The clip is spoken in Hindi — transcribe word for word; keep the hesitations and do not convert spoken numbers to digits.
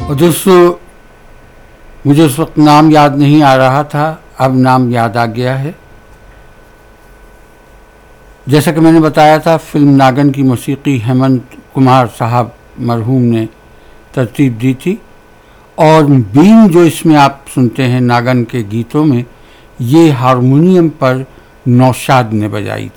और दोस्तों, मुझे उस वक्त नाम याद नहीं आ रहा था, अब नाम याद आ गया है। जैसा कि मैंने बताया था, फिल्म नागन की मौसीकी हेमंत कुमार साहब मरहूम ने तरतीब दी थी, और बीन जो इसमें आप सुनते हैं नागन के गीतों में, ये हारमोनियम पर नौशाद ने बजाई थी।